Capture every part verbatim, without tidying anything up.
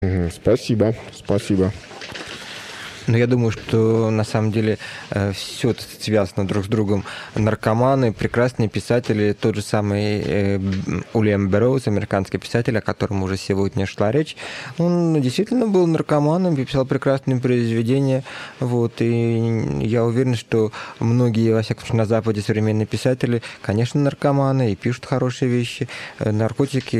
Мгм. Спасибо, спасибо. Но я думаю, что на самом деле все связано друг с другом. Наркоманы, прекрасные писатели, тот же самый э, Уильям Берроуз, американский писатель, о котором уже сегодня шла речь, он действительно был наркоманом, писал прекрасные произведения. Вот, и я уверен, что многие, во всяком случае, на Западе современные писатели, конечно, наркоманы и пишут хорошие вещи. Наркотики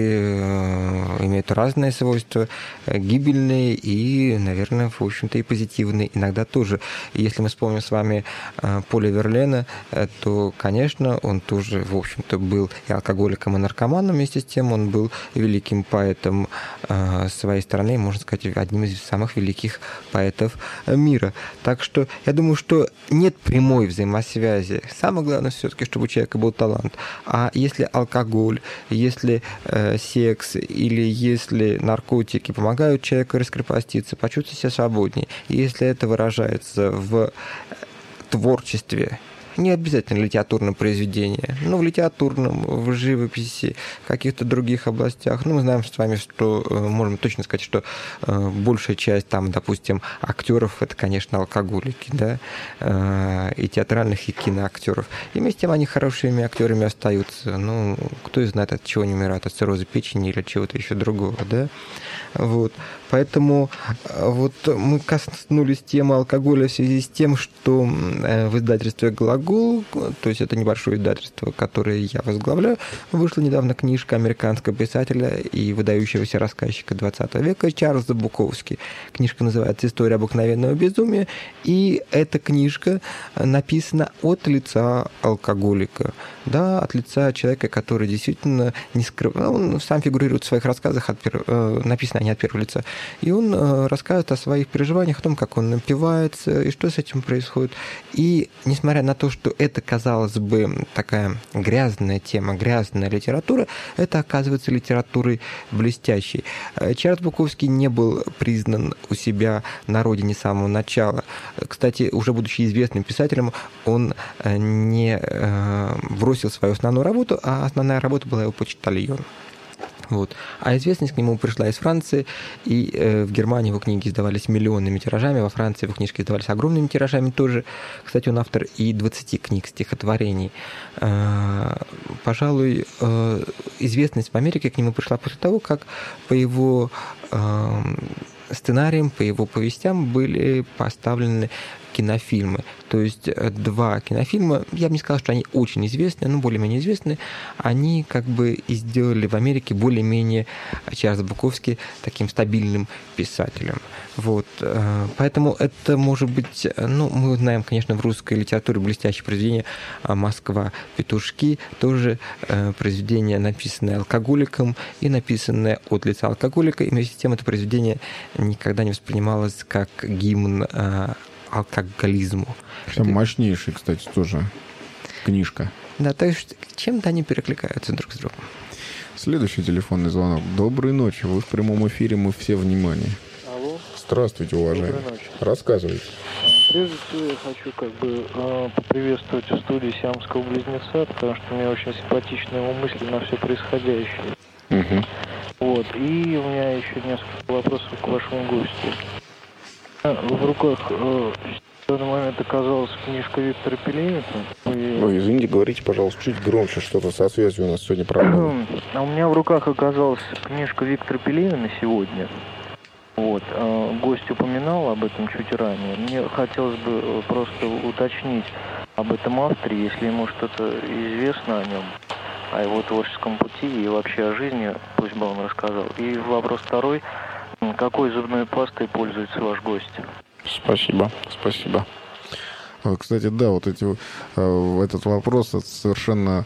э, имеют разные свойства, гибельные и, наверное, в общем-то, и позитивные. Иногда тоже. Если мы вспомним с вами Поля Верлена, то, конечно, он тоже, в общем-то, был и алкоголиком, и наркоманом. Вместе с тем он был великим поэтом своей страны, можно сказать, одним из самых великих поэтов мира. Так что я думаю, что нет прямой взаимосвязи. Самое главное все-таки, чтобы у человека был талант. А если алкоголь, если секс или если наркотики помогают человеку раскрепоститься, почувствовать себя свободнее, если это выражается в творчестве, не обязательно литературном произведении, но в литературном, в живописи, в каких-то других областях. Ну, мы знаем с вами, что можем точно сказать, что большая часть, там, допустим, актеров, это, конечно, алкоголики, да, и театральных, и киноактеров. И вместе с тем они хорошими актерами остаются. Ну, кто знает, от чего они умирают, от цирроза печени или от чего-то еще другого, да. Вот. Поэтому вот мы коснулись темы алкоголя в связи с тем, что в издательстве «Глагол», то есть это небольшое издательство, которое я возглавляю, вышла недавно книжка американского писателя и выдающегося рассказчика двадцатого века Чарльза Буковски. Книжка называется «История обыкновенного безумия», и эта книжка написана от лица алкоголика, да, от лица человека, который действительно не скрывает, он сам фигурирует в своих рассказах, от пер... написано они от первого лица, и он рассказывает о своих переживаниях, о том, как он напивается и что с этим происходит. И несмотря на то, что это, казалось бы, такая грязная тема, грязная литература, это оказывается литературой блестящей. Чарльз Буковский не был признан у себя на родине с самого начала. Кстати, уже будучи известным писателем, он не бросил свою основную работу, а основная работа была его почтальон. Вот. А известность к нему пришла из Франции, и э, в Германии его книги издавались миллионными тиражами, во Франции его книжки издавались огромными тиражами тоже. Кстати, он автор и двадцати книг стихотворений. Э, пожалуй, э, известность в Америке к нему пришла после того, как по его э, сценариям, по его повестям были поставлены кинофильмы. То есть два кинофильма, я бы не сказал, что они очень известны, но более-менее известны, они как бы и сделали в Америке более-менее Чарльза Буковски таким стабильным писателем. Вот. Поэтому это может быть, ну, мы знаем, конечно, в русской литературе блестящее произведение «Москва. Петушки», тоже произведение, написанное алкоголиком и написанное от лица алкоголика, и вместе с тем это произведение никогда не воспринималось как гимн алкоголизму. Прям мощнейший, кстати, тоже книжка. Да, то есть чем-то они перекликаются друг с другом. Следующий телефонный звонок. Доброй ночи. Вы в прямом эфире, мы все внимание. Алло. Здравствуйте, уважаемый. Доброй ночи. Рассказывайте. Прежде всего я хочу как бы э, поприветствовать в студии сиамского близнеца, потому что мне очень симпатичны его мысли на все происходящее. Угу. Вот. И у меня еще несколько вопросов к вашему гостю. В руках э, в данный момент оказалась книжка Виктора Пелевина. И... Ой, извините, говорите, пожалуйста, чуть громче, что-то со связью у нас сегодня проблема. А у меня в руках оказалась книжка Виктора Пелевина сегодня. Вот. Э, гость упоминал об этом чуть ранее. Мне хотелось бы просто уточнить об этом авторе, если ему что-то известно о нем, о его творческом пути и вообще о жизни, пусть бы он рассказал. И вопрос второй. Какой зубной пастой пользуется ваш гость? Спасибо, спасибо. Кстати, да, вот эти, этот вопрос это совершенно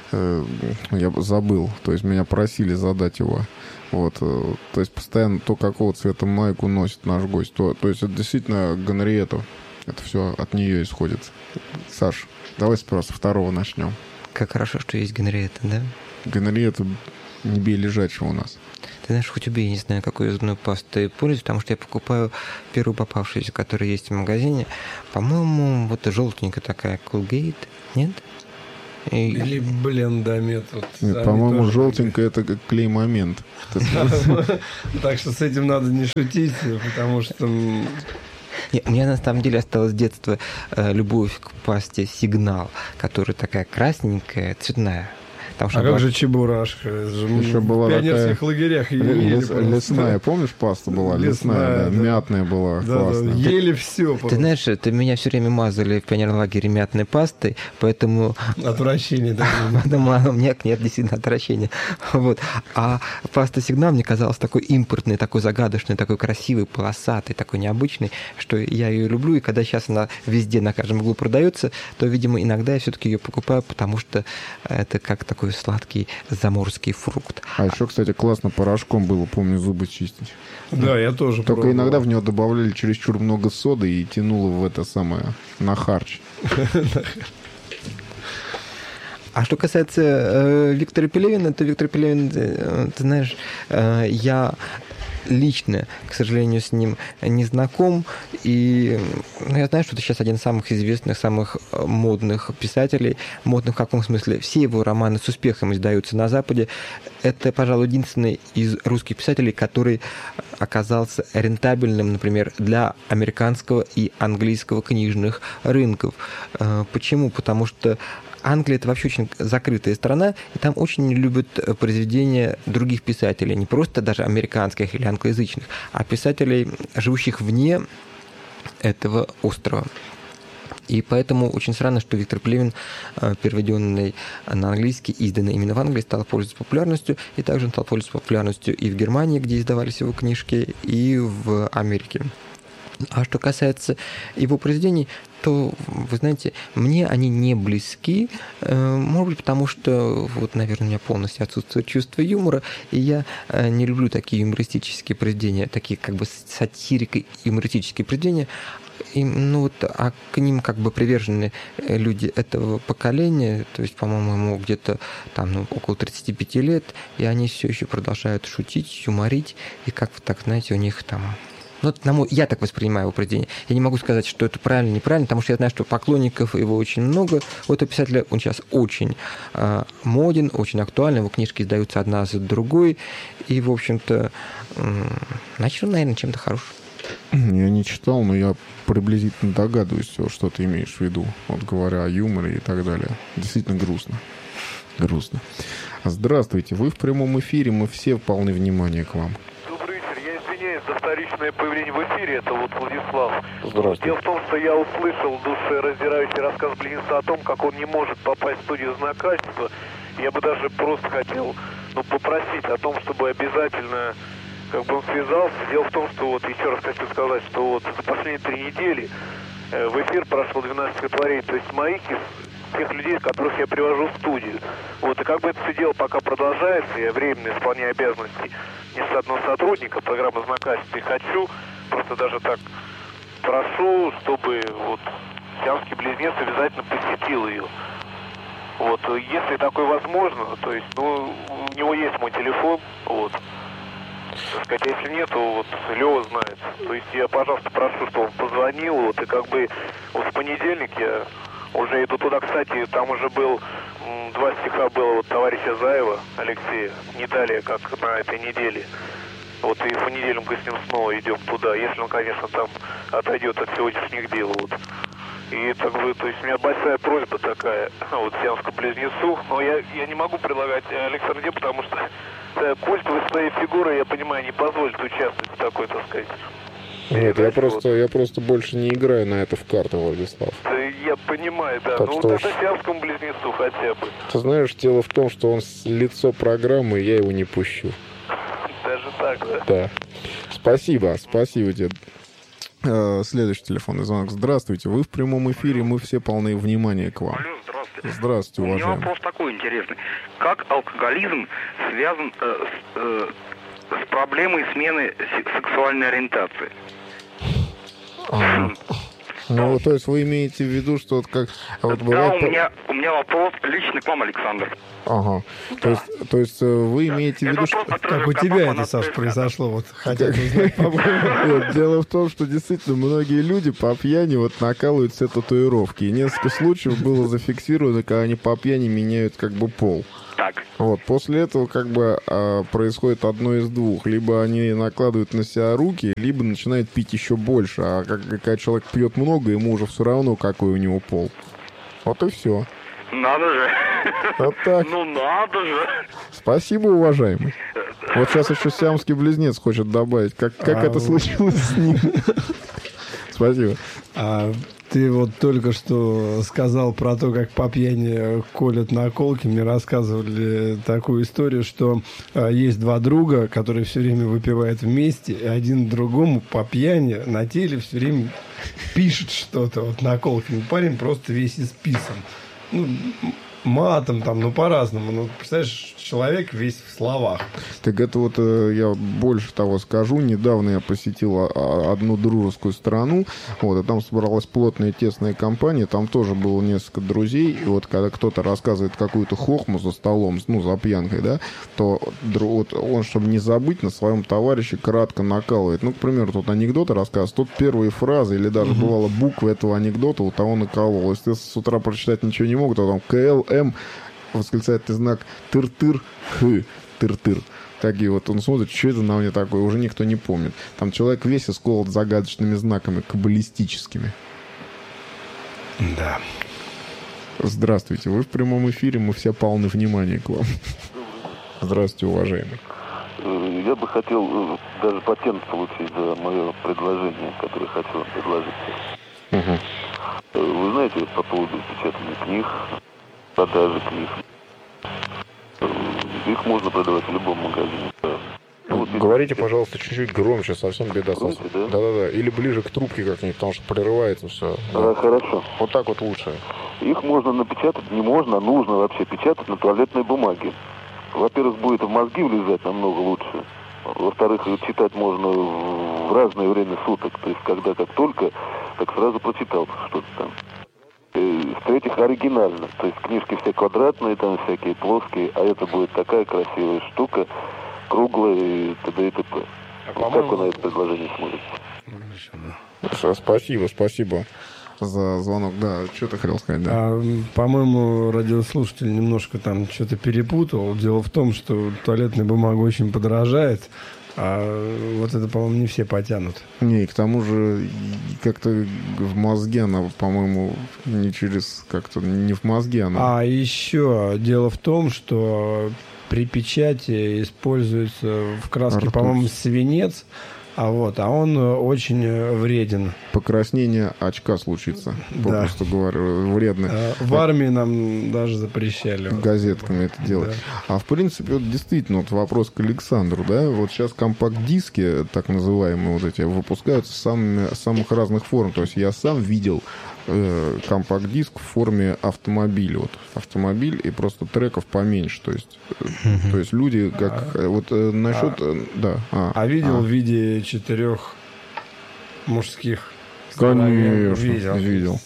я забыл. То есть меня просили задать его. Вот, то есть постоянно то, какого цвета майку носит наш гость. То, то есть это действительно Генриетта. Это все от нее исходит. Саш, давай сперва со второго начнем. Как хорошо, что есть Генриетта, да? Генриетта не бей лежачего у нас. Ты знаешь, хоть убей, не знаю, какую зубную пасту ты пользуешь, потому что я покупаю первую попавшуюся, которая есть в магазине. По-моему, вот желтенькая такая, Colgate, нет? И... Или блендомет. Вот, Нет, по-моему, желтенькое это как клей-момент. Так что с этим надо не шутить, потому что... Нет, у меня на самом деле осталось с детства э, любовь к пасте «Сигнал», которая такая красненькая, цветная. А как была... же чебурашка? Еще в была пионерских такая... лагерях Лес... Лесная, помнишь, паста была? Лесная, лесная да, да. Мятная была, да, классная. Да, ели все. Ты знаешь, ты меня все время мазали в пионерном лагере мятной пастой, поэтому... Отвращение, да. Поэтому у меня нет действительно отвращения. Вот. А паста «Сигнал» мне казалась такой импортной, такой загадочной, такой красивой, полосатой, такой необычной, что я ее люблю, и когда сейчас она везде на каждом углу продается, то, видимо, иногда я все-таки ее покупаю, потому что это как такой сладкий заморский фрукт. А еще, кстати, классно порошком было, помню, зубы чистить. Да, я тоже Только пробовал. иногда в него добавляли чересчур много соды и тянуло в это самое, на харч. А что касается э, Виктора Пелевина, то Виктор Пелевин, э, ты знаешь, э, я лично, к сожалению, с ним не знаком. И ну, я знаю, что это сейчас один из самых известных, самых модных писателей. Модных в каком смысле? Все его романы с успехом издаются на Западе. Это, пожалуй, единственный из русских писателей, который оказался рентабельным, например, для американского и английского книжных рынков. Почему? Потому что Англия – это вообще очень закрытая страна, и там очень любят произведения других писателей, не просто даже американских или англоязычных, а писателей, живущих вне этого острова. И поэтому очень странно, что Виктор Пелевин, переведенный на английский, изданный именно в Англии, стал пользоваться популярностью, и также он стал пользоваться популярностью и в Германии, где издавались его книжки, и в Америке. А что касается его произведений, то, вы знаете, мне они не близки, может быть, потому что, вот, наверное, у меня полностью отсутствует чувство юмора, и я не люблю такие юмористические произведения, такие как бы сатирико-юмористические произведения, и, ну, вот, а к ним как бы привержены люди этого поколения, то есть, по-моему, ему где-то там ну, около тридцати пяти лет, и они все еще продолжают шутить, юморить, и как-то так, знаете, у них там... Ну, на мой, я так воспринимаю его произведение. Я не могу сказать, что это правильно, неправильно, потому что я знаю, что поклонников его очень много. У этого писателя он сейчас очень э, моден, очень актуален. Его книжки издаются одна за другой. И, в общем-то, э, значит, он, наверное, чем-то хорош. Я не читал, но я приблизительно догадываюсь, что ты имеешь в виду. Вот говоря о юморе и так далее. Действительно грустно. Грустно. Здравствуйте. Вы в прямом эфире. Мы все полны внимания к вам. За вторичное появление в эфире, это вот Владислав. Здравствуйте. Дело в том, что я услышал душераздирающий рассказ Близнеца о том, как он не может попасть в студию «Знак качества». Я бы даже просто хотел ну, попросить о том, чтобы обязательно как бы он связался. Дело в том, что вот еще раз хочу сказать, что вот за последние три недели э, в эфир прошло двенадцать стихотворений, то есть моих из тех людей, которых я привожу в студию. Вот, и как бы это все дело пока продолжается, я временно исполняю обязанности нештатного сотрудника программы «Знак качества», и хочу, просто даже так прошу, чтобы вот сиамский близнец обязательно посетил ее. Вот, если такое возможно, то есть, ну, у него есть мой телефон, вот. Так сказать, если нет, то вот Лёва знает. То есть я, пожалуйста, прошу, чтобы он позвонил, вот, и как бы вот в понедельник я уже иду туда, кстати, там уже был, м, два стиха было вот товарища Заева, Алексея, не далее, как на этой неделе. Вот и в понедельник мы с ним снова идем туда, если он, конечно, там отойдет от сегодняшних дел, вот. И так бы, то есть у меня большая просьба такая, вот, сиамскому близнецу, но я, я не могу предлагать Александре, потому что э, культовой своей фигурой, я понимаю, не позволит участвовать в такой, так сказать. Нет, я просто, я просто больше не играю на это в карты, Владислав. Я понимаю, да. Так ну что вот ж... это сиамскому близнецу хотя бы. Ты знаешь, дело в том, что он лицо программы, я его не пущу. Даже так, да? Да. Спасибо, спасибо тебе. Следующий телефонный звонок. Здравствуйте, вы в прямом эфире, мы все полны внимания к вам. Алло, здравствуйте. Здравствуйте, уважаемый. У меня вопрос такой интересный. Как алкоголизм связан э, с, э, с проблемой смены сексуальной ориентации? А, Ну, то есть вы имеете в виду, что вот как... а вот Да, бывает... у меня, у меня вопрос личный к вам, Александр. Ага. Да. То, есть, то есть вы имеете в виду, Это что... вопрос, Как у тебя это, Саш, произошло? Вот хотят узнать попробовать. Нет, дело в том, что действительно многие люди по пьяни вот накалывают все татуировки. И несколько случаев было зафиксировано, когда они по пьяни меняют как бы пол. Так. Вот, после этого как бы а, происходит одно из двух. Либо они накладывают на себя руки, либо начинают пить еще больше. А как, когда человек пьет много, ему уже все равно, какой у него пол. Вот и все. Надо же. Вот так. Ну надо же. Спасибо, уважаемый. Вот сейчас еще сиамский близнец хочет добавить. Как, как А, это случилось с ним? Спасибо. А ты вот только что сказал про то, как по пьяни колят наколки. Мне рассказывали такую историю, что а, есть два друга, которые все время выпивают вместе, и один другому по пьяни на теле все время пишет что-то вот наколками. Парень просто весь исписан. Ну, матом там, ну, по-разному. Ну, представляешь, человек весь в словах. Так это вот э, я больше того скажу. Недавно я посетил а, одну дружескую страну, вот, и там собралась плотная тесная компания, там тоже было несколько друзей, и вот когда кто-то рассказывает какую-то хохму за столом, ну, за пьянкой, да, то вот, он, чтобы не забыть, на своем товарище кратко накалывает. Ну, к примеру, тут анекдоты рассказывает, тут первые фразы или даже, бывало, буквы этого анекдота у того наколол. Если ты с утра прочитать ничего не мог, то там КЛМ, восклицательный знак, тыр-тыр, х, тыр-тыр. Такие вот он смотрит, что это на мне такое, уже никто не помнит. Там человек весь исколот загадочными знаками, каббалистическими. Да. Здравствуйте, вы в прямом эфире, мы все полны внимания к вам. Здравствуйте, уважаемый. Я бы хотел даже патент получить за мое предложение, которое хочу вам предложить. Угу. Вы знаете, по поводу печатания книг, продажи книг, их можно продавать в любом магазине. Ну, вот говорите, пожалуйста, чуть-чуть громче, совсем беда. Громче, да? Да-да-да, или ближе к трубке как-нибудь, потому что прерывается все. А, хорошо. Вот так вот лучше. Их можно напечатать, не можно, а нужно вообще печатать на туалетной бумаге. Во-первых, будет в мозги влезать намного лучше. Во-вторых, читать можно в разное время суток. То есть, когда как только, так сразу прочитал что-то там. В-третьих, оригинально. То есть, книжки все квадратные, там всякие плоские, а это будет такая красивая штука, круглая и т.д. и т.п. А как вы на это предложение смотрите? Спасибо, спасибо за звонок. Да, что ты хотел сказать, да? А, по-моему, радиослушатель немножко там что-то перепутал. Дело в том, что туалетная бумага очень подорожает, а вот это, по-моему, не все потянут. Не, и к тому же как-то в мозге она, по-моему, не через... Как-то не в мозге она... А еще дело в том, что при печати используется в краске, Ртуть. по-моему, свинец, а вот, а он очень вреден. Покраснение очка случится, Да. попросту говоря, вредно. А в армии нам даже запрещали. Газетками это делать. Да. А в принципе, вот действительно, вот вопрос к Александру, да, вот сейчас компакт-диски, так называемые вот эти, выпускаются в самыми, самых разных форм. То есть я сам видел э, компакт-диск в форме автомобиля. Вот автомобиль и просто треков поменьше. То есть, э, то есть люди как... э, вот э, насчет... э, да. А, А видел а. в виде четырех мужских? Конечно, Видел. видел.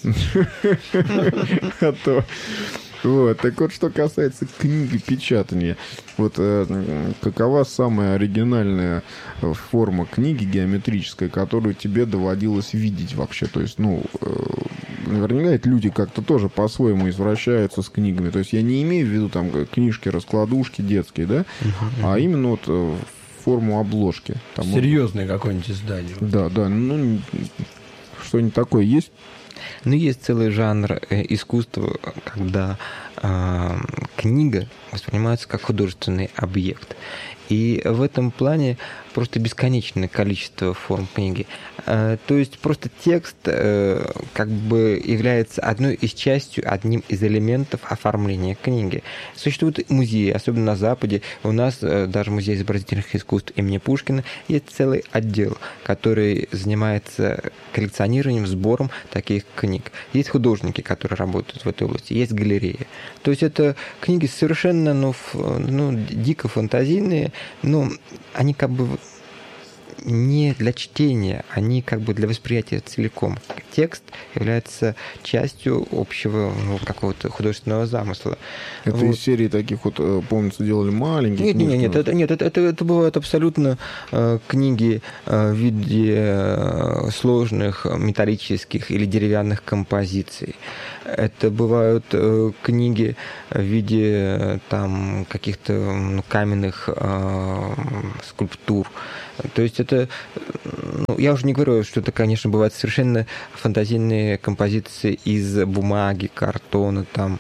А то... Вот, так вот, что касается книги печатания, вот э, какова самая оригинальная форма книги геометрическая, которую тебе доводилось видеть вообще? То есть, ну, э, наверняка эти люди как-то тоже по-своему извращаются с книгами. То есть я не имею в виду там книжки, раскладушки детские, да, а именно вот э, форму обложки. Там, Серьезное какое-нибудь издание. да, да, ну, что-нибудь такое есть? Ну, есть целый жанр э, искусства, когда э, книга воспринимается как художественный объект. И в этом плане просто бесконечное количество форм книги. Э, то есть просто текст э, как бы является одной из частью, одним из элементов оформления книги. Существуют музеи, особенно на Западе. У нас э, даже музей изобразительных искусств имени Пушкина есть целый отдел, который занимается коллекционированием, сбором таких книг. Есть художники, которые работают в этой области, есть галереи. То есть это книги совершенно ну, ф, ну, дико фантазийные, но они как бы не для чтения, они как бы для восприятия целиком текст является частью общего ну, какого-то художественного замысла. Это вот. из серии таких вот, помнится, делали маленькие Нет, нет, нет, это, нет, это, это, это бывают абсолютно э, книги э, в виде э, сложных металлических или деревянных композиций. Это бывают э, книги в виде э, там каких-то ну, каменных э, скульптур. То есть это, ну, я уже не говорю, что это, конечно, бывают совершенно фантазийные композиции из бумаги, картона, там,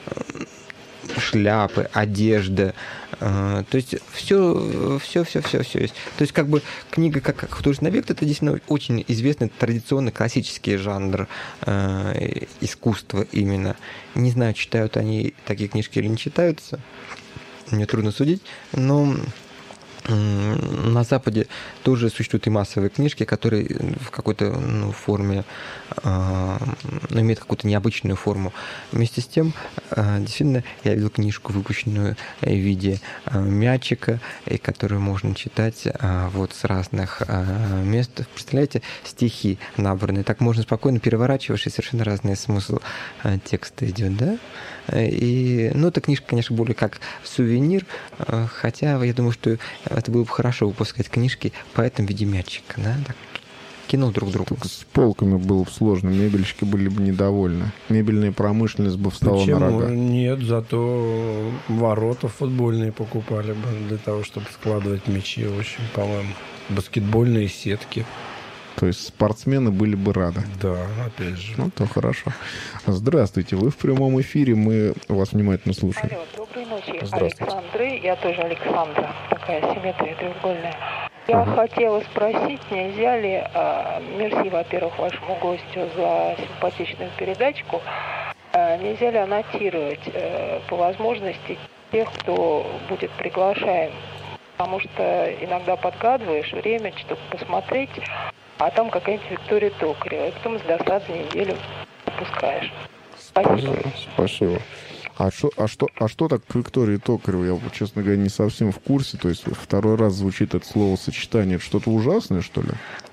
шляпы, одежда. То есть все, все, все, все, все есть. То есть как бы книга как художественный объект, это действительно очень известный традиционный классический жанр э, искусства именно. Не знаю, читают они такие книжки или не читаются. Мне трудно судить, но на Западе тоже существуют и массовые книжки, которые в какой-то ну, форме э, ну, имеют какую-то необычную форму. Вместе с тем, э, действительно, я видел книжку, выпущенную в виде э, мячика, и которую можно читать э, вот с разных э, мест. Представляете, стихи набранные. Так можно спокойно переворачиваешь, и совершенно разный смысл э, текста идет, да? И, ну, эта книжка, конечно, более как сувенир, э, хотя я думаю, что это было бы хорошо выпускать книжки по этому виде мячика, да, так, кинул друг другу. Так с полками было бы сложно, мебельщики были бы недовольны. Мебельная промышленность бы встала Почему? на рога. Нет, зато ворота футбольные покупали бы для того, чтобы складывать мячи, очень, по-моему, баскетбольные сетки. То есть спортсмены были бы рады. Да, опять же. Ну, то хорошо. Здравствуйте, вы в прямом эфире, мы вас внимательно слушаем. Алло, доброй ночи, Здравствуйте. Александры. Я тоже Александра, такая симметрия треугольная. Я Ага. хотела спросить, нельзя ли, а, мерси, во-первых, вашему гостю за симпатичную передачку, а, нельзя ли аннотировать а, по возможности тех, кто будет приглашаем? Потому что иногда подгадываешь время, чтобы посмотреть, а там какая-нибудь Виктория Токарева, и потом с досады неделю пускаешь. Спасибо. Спасибо. А что, а что, а что так к Виктории Токаревой? Я, честно говоря, не совсем в курсе. То есть второй раз звучит это словосочетание. Это что-то ужасное, что ли?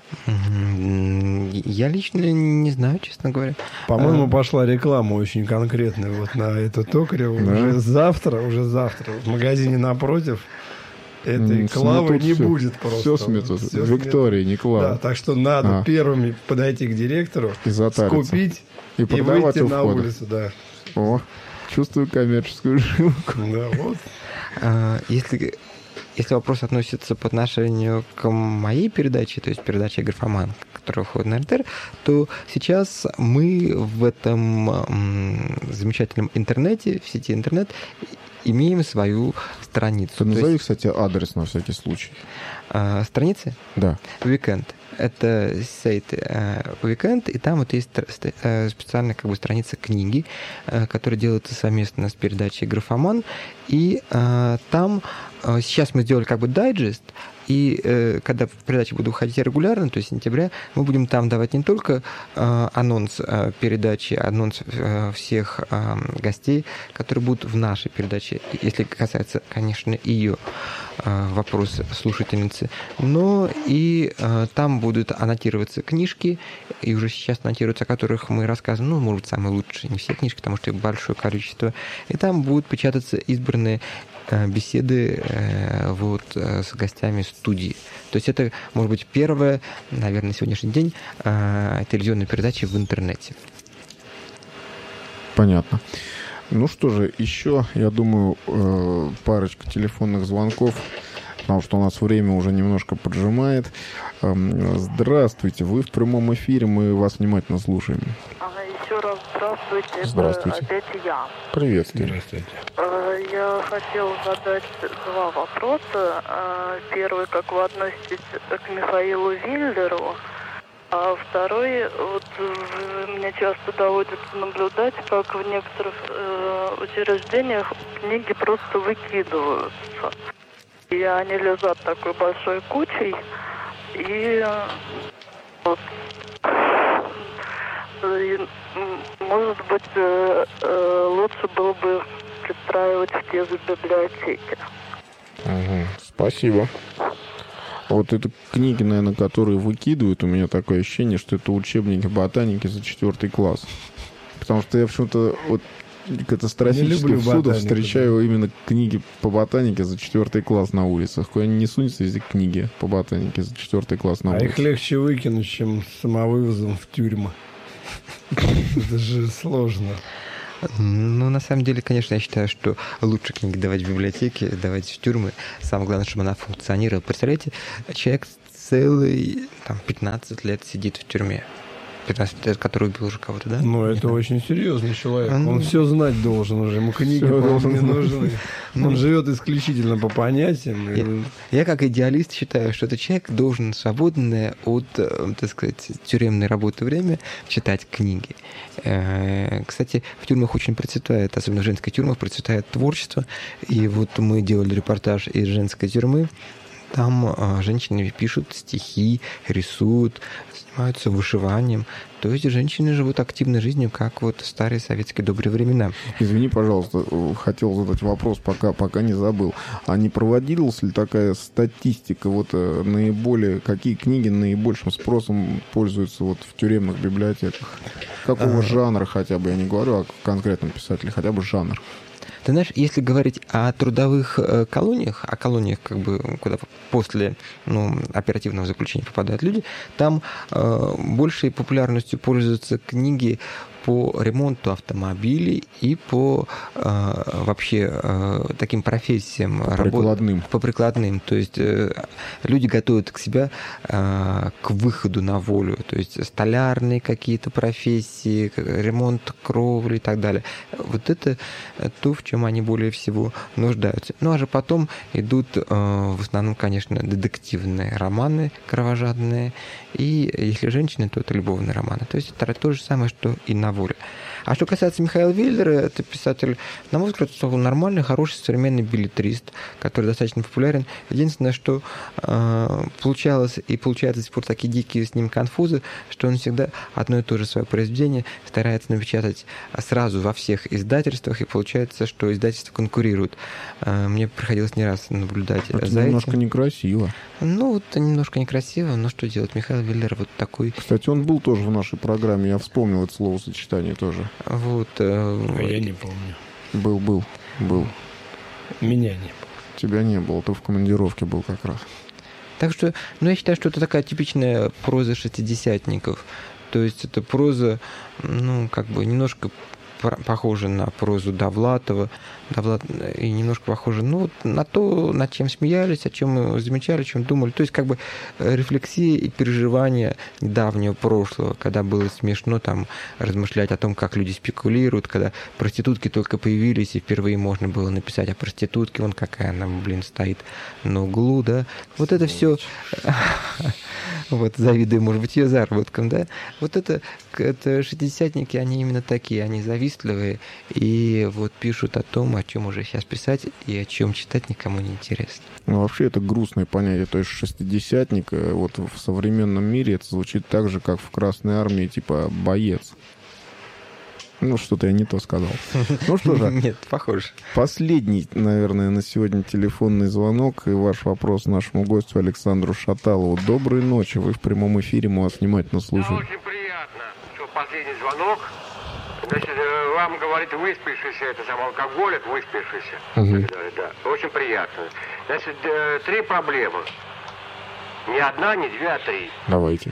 Я лично не знаю, честно говоря. По-моему, А... пошла реклама очень конкретная вот на эту Токареву. Да? Уже завтра, уже завтра в магазине напротив этой М, Клавы сметут не всё. будет просто. Все сметут. Всё Виктория, не сметут. Клава. Да, так что надо А. первыми подойти к директору, И затариться. скупить И и продавать выйти у на входа. улицу. Да. О, чувствую коммерческую жилку. Да, вот. А, Если, если вопрос относится по отношению к моей передаче, то есть передаче «Графоман», которая выходит на эр тэ эр, то сейчас мы в этом м, замечательном интернете, в сети интернет, имеем свою страницу. Ты То назови, есть, кстати, адрес на всякий случай. а, страницы Да. Weekend. Это сайт э, Weekend, и там вот есть стра- ст- э, специальная как бы страница книги, э, которая делается совместно с передачей «Графоман». И э, там э, сейчас мы сделали как бы дайджест, и э, когда передачи будут выходить регулярно, то есть сентября, мы будем там давать не только э, анонс э, передачи, анонс э, всех э, гостей, которые будут в нашей передаче, если касается, конечно, ее э, вопрос слушательницы, но и э, там будут аннотироваться книжки, и уже сейчас аннотируются, о которых мы рассказываем, ну, может быть, самые лучшие, не все книжки, потому что их большое количество, и там будут печататься избранные беседы э, вот, э, с гостями студии. То есть это, может быть, первая, наверное, на сегодняшний день э, телевизионная передача в интернете. Понятно. Ну что же, еще, я думаю, э, парочка телефонных звонков, потому что у нас время уже немножко поджимает. Эм, Здравствуйте, вы в прямом эфире, мы вас внимательно слушаем. Ага, еще раз здравствуйте. Здравствуйте. Это опять я. Приветствую. Здравствуйте. Э, Я хотел задать два вопроса. Э, Первый, как вы относитесь к Михаилу Виллеру, а второй, вот э, мне часто доводится наблюдать, как в некоторых э, учреждениях книги просто выкидываются. И они лежат такой большой кучей, и э, вот и, м, может быть, э, э, лучше было бы пристраивать в те же библиотеки. Угу. Спасибо. Вот это книги, наверное, которые выкидывают, у меня такое ощущение, что это учебники ботаники за четвертый класс. Потому что я почему-то вот катастрофически всюду встречаю именно книги по ботанике за четвертый класс на улицах. Куда не сунется, везде книги по ботанике за четвертый класс на улицах. А их легче выкинуть, чем самовывозом в тюрьмы. Это же сложно. Ну, на самом деле, конечно, я считаю, что лучше книги давать в библиотеке, давать в тюрьмы. Самое главное, чтобы она функционировала. Представляете, человек целый там, пятнадцать лет сидит в тюрьме. пятнадцать лет, который убил уже кого-то, да? Ну, это очень серьезный человек. Он ну, все знать должен уже. Ему книги не нужны. Он живет исключительно по понятиям. Я, я как идеалист считаю, что этот человек должен свободное от, так сказать, тюремной работы время читать книги. Кстати, в тюрьмах очень процветает, особенно в женской тюрьмах, процветает творчество. И вот мы делали репортаж из женской тюрьмы. Там а, женщины пишут стихи, рисуют, занимаются вышиванием. То есть женщины живут активной жизнью, как вот в старые советские добрые времена. Извини, пожалуйста, хотел задать вопрос, пока, пока не забыл. А не проводилась ли такая статистика, вот наиболее, какие книги наибольшим спросом пользуются вот в тюремных библиотеках? Какого а... жанра хотя бы, я не говорю о конкретном писателе, хотя бы жанр? Ты знаешь, если говорить о трудовых колониях, о колониях, как бы, куда после ну, оперативного заключения попадают люди, там э, большей популярностью пользуются книги по ремонту автомобилей и по э, вообще э, таким профессиям. По прикладным. Работ, по прикладным. То есть э, люди готовят к себя э, к выходу на волю. То есть столярные какие-то профессии, ремонт кровли и так далее. Вот это то, в чем они более всего нуждаются. Ну, а же потом идут э, в основном, конечно, детективные романы кровожадные. И если женщины, то это любовные романы. То есть это то же самое, что и на воле. А что касается Михаила Виллера, это писатель, на мой взгляд, нормальный, хороший, современный беллетрист, который достаточно популярен. Единственное, что э, получалось и получается до сих пор такие дикие с ним конфузы, что он всегда одно и то же свое произведение старается напечатать сразу во всех издательствах, и получается, что издательства конкурируют. Э, мне приходилось не раз наблюдать это за немножко этим. некрасиво. Ну, это немножко некрасиво, но что делать? Михаил Виллер вот такой... Кстати, он был тоже в нашей программе, я вспомнил это словосочетание тоже. Вот. Э, а я не помню. Был, был, был. Меня не было. Тебя не было, ты в командировке был как раз. Так что, ну, я считаю, что это такая типичная проза шестидесятников. То есть это проза, ну, как бы немножко похожа на прозу Довлатова, Довлат... и немножко похожа ну, на то, над чем смеялись, о чем мы замечали, о чем думали. То есть как бы рефлексия и переживания недавнего прошлого, когда было смешно там размышлять о том, как люди спекулируют, когда проститутки только появились, и впервые можно было написать о проститутке, вон какая она, блин, стоит на углу, да. Вот это все... Вот, завидую, может быть, ее заработком, да? Вот это, это шестидесятники, они именно такие, они завистливые, и вот пишут о том, о чем уже сейчас писать, и о чем читать никому не интересно. Ну, вообще, это грустное понятие, то есть шестидесятник, вот в современном мире это звучит так же, как в Красной Армии, типа боец. Ну, что-то я не то сказал. Ну что же. Нет, похоже. Последний, наверное, на сегодня телефонный звонок и ваш вопрос нашему гостю Александру Шаталову. Доброй ночи, вы в прямом эфире, мы вас внимательно слушаем. Да, очень приятно, что последний звонок. Значит, вам говорит выспавшийся, это сам алкоголик, выспавшийся. Угу. Да, очень приятно. Значит, три проблемы. Не одна, не две, а три. Давайте.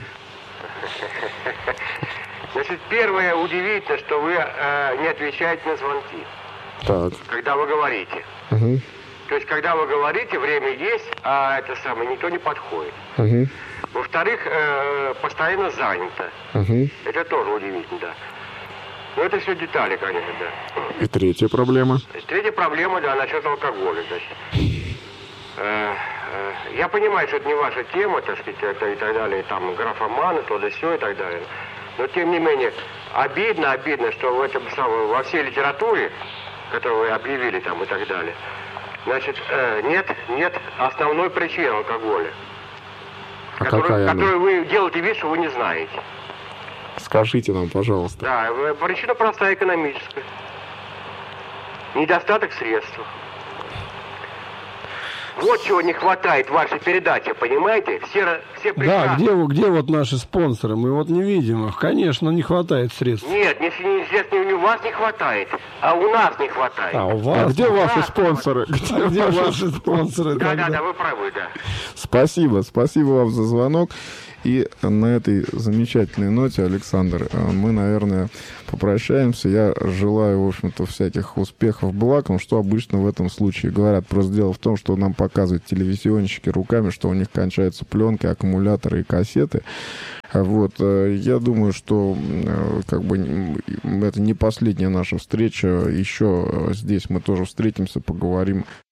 Значит, первое, удивительно, что вы э, не отвечаете на звонки. Так. Когда вы говорите. Угу. То есть, когда вы говорите, время есть, а это самое, никто не подходит. Угу. Во-вторых, э, постоянно занято. Угу. Это тоже удивительно, да. Но это все детали, конечно, да. И третья проблема? Третья проблема, да, насчет алкоголя, значит. Э, э, я понимаю, что это не ваша тема, так сказать, это и так далее, там, графоманы, то да сё и так далее. Но, тем не менее, обидно, обидно, что в этом самом, во всей литературе, которую вы объявили там и так далее, значит, э, нет, нет основной причины алкоголя, а которую, которую вы делаете вид, что вы не знаете. Скажите нам, пожалуйста. Да, причина простая, экономическая. Недостаток средств. Вот чего не хватает в вашей передаче, понимаете? Все, все прекрасно. Да, где, где вот наши спонсоры? Мы вот не видим их. Конечно, не хватает средств. Нет, не, не, здесь не у вас не хватает, а у нас не хватает. А у вас? А где ваши спонсоры? Где, А где ваши... ваши спонсоры? Да, тогда? да, да, вы правы, да. Спасибо, спасибо вам за звонок. И на этой замечательной ноте, Александр, мы, наверное, попрощаемся. Я желаю, в общем-то, всяких успехов, благ. Ну, что обычно в этом случае говорят. Просто дело в том, что нам показывают телевизионщики руками, что у них кончаются пленки, аккумуляторы и кассеты. Вот. Я думаю, что как бы это не последняя наша встреча. Еще здесь мы тоже встретимся, поговорим